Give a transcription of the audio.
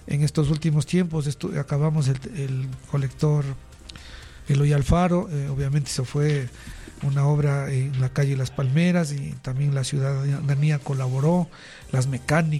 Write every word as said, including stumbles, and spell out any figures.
En estos últimos tiempos estu- acabamos el, el colector Eloy Alfaro, eh, obviamente se fue una obra en la calle Las Palmeras y también la ciudadanía colaboró, las mecánicas,